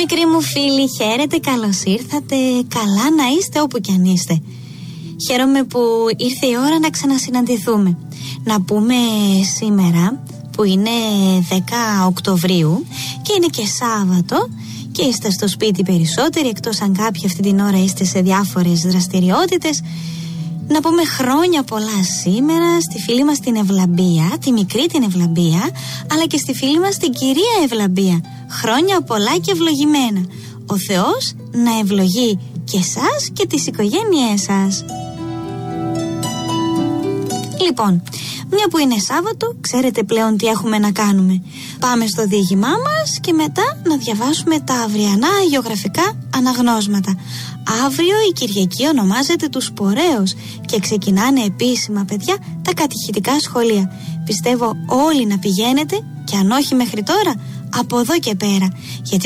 Μικροί μου φίλοι, χαίρετε, καλώς ήρθατε. Καλά να είστε όπου κι αν είστε. Χαίρομαι που ήρθε η ώρα να ξανασυναντηθούμε. Να πούμε σήμερα που είναι 10 Οκτωβρίου και είναι και Σάββατο και είστε στο σπίτι περισσότεροι, εκτός αν κάποιοι αυτή την ώρα είστε σε διάφορες δραστηριότητες. Να πούμε χρόνια πολλά σήμερα στη φίλη μας την Ευλαμπία, τη μικρή την Ευλαμπία, αλλά και στη φίλη μας την κυρία Ευλαμπία. Χρόνια πολλά και ευλογημένα. Ο Θεός να ευλογεί και εσάς και τις οικογένειές σας. Λοιπόν, μια που είναι Σάββατο, ξέρετε πλέον τι έχουμε να κάνουμε. Πάμε στο διήγημά μας και μετά να διαβάσουμε τα αυριανά γεωγραφικά αναγνώσματα. Αύριο η Κυριακή ονομάζεται του Σποραίους και ξεκινάνε επίσημα, παιδιά, τα κατηχητικά σχολεία. Πιστεύω όλοι να πηγαίνετε και αν όχι μέχρι τώρα, από εδώ και πέρα. Γιατί